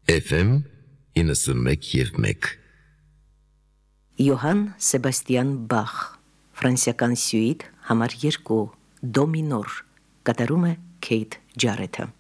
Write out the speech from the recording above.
FM 91.1 Յոհան Սեբաստիան Բախ ֆրանսիական սյուիտ համար 2 դո մինոր կատարում է Քեյթ Ջարեթը